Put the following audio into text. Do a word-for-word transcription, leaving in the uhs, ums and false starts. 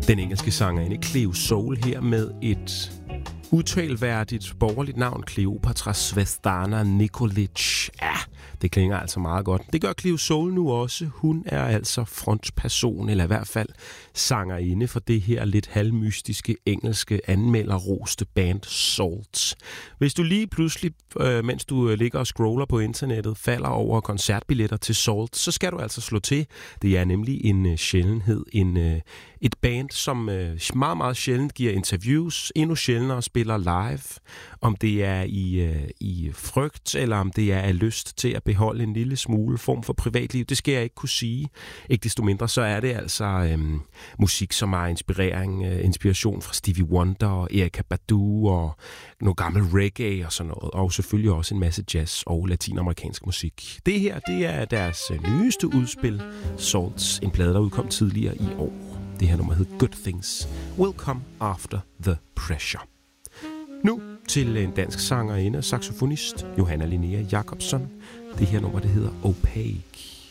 Den engelske sangerinde Cleo Sol her med et udtalværdigt borgerligt navn, Kleopatra Svetlana Nikolic. Ja, det klinger altså meget godt. Det gør Cleo Sol nu også. Hun er altså frontperson, eller i hvert fald sangerinde for det her lidt halvmystiske engelske anmelderroste band Salt. Hvis du lige pludselig, øh, mens du ligger og scroller på internettet, falder over koncertbilletter til Salt, så skal du altså slå til. Det er nemlig en øh, sjældenhed, en, øh, et band, som øh, meget, meget sjældent giver interviews, endnu sjældnere spiller live. Om det er i, øh, i frygt, eller om det er af lyst til at beholde en lille smule form for privatliv, det skal jeg ikke kunne sige. Ikke desto mindre, så er det altså øh, musik, som er inspirering, øh, inspiration fra Stevie Wonder og Erykah Badu og noget gammel reggae og sådan noget. Og selvfølgelig også en masse jazz og latinamerikansk musik. Det her, det er deres øh, nyeste udspil, Salts, en plade, der udkom tidligere i år. Det her nummer hedder Good Things Will Come After the Pressure. Nu til en dansk sangerinde og saxofonist, Johanna Linnea Jacobson. Det her nummer, det hedder Opaque.